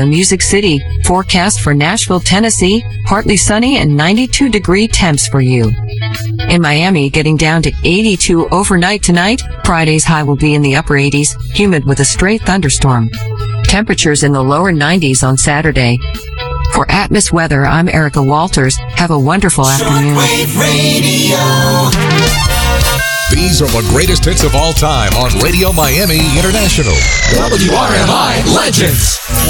Music City. Forecast for Nashville, Tennessee, partly sunny and 92-degree temps for you. In Miami, getting down to 82 overnight tonight. Friday's high will be in the upper 80s, humid with a stray thunderstorm. Temperatures in the lower 90s on Saturday. For Atmos Weather, I'm Erica Walters. Have a wonderful afternoon. Shortwave Radio. These are the greatest hits of all time on Radio Miami International. WRMI Legends.